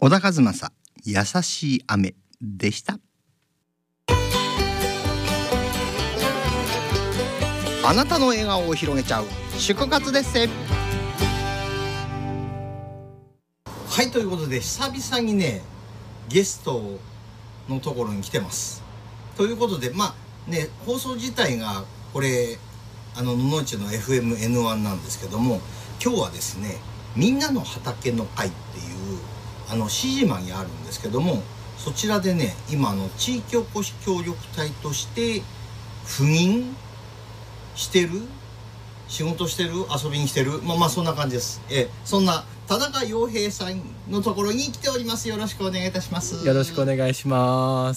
小田和正、優しい雨でした。あなたの笑顔を広げちゃう祝活です。はい、ということで久々にねゲストのところに来てます。ということで放送自体がこれ野々市の FMN1 なんですけども、今日はですねみんなの畑の会っていう志島にあるんですけども、そちらでね今地域おこし協力隊として赴任してる、仕事してる、遊びに来てる、そんな感じです。そんな田中洋平さんのところに来ております。よろしくお願いいたします。 よろしくお願いします。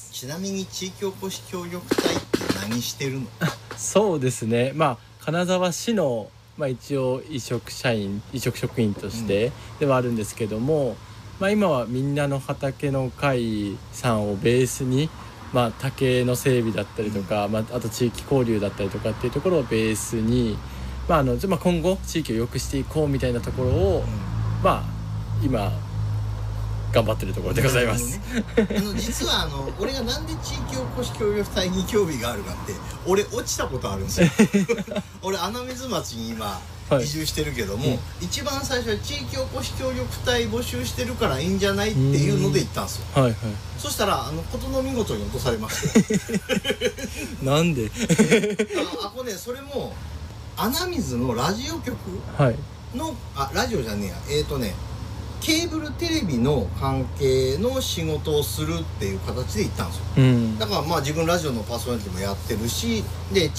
ちなみに地域おこし協力隊って何してるの？ そうですね、金沢市の、一応移植職員としてではあるんですけども、今はみんなの畑の会さんをベースに、竹の整備だったりとか、あと地域交流だったりとかっていうところをベースに、今後地域を良くしていこうみたいなところを、今頑張ってるところでございます。 実は俺がなんで地域おこし協力隊に興味があるかって、俺落ちたことあるんですよ。俺穴水町に今移住してるけども、一番最初は地域おこし協力隊募集してるからいいんじゃないっていうので行ったんですよ。そしたら事の見事に落とされましたなんでこれね、それも穴水のラジオ局の、ラジオじゃねえや、ケーブルテレビの関係の仕事をするっていう形で行ったんですよ。だから自分ラジオのパーソナリティもやってるし、で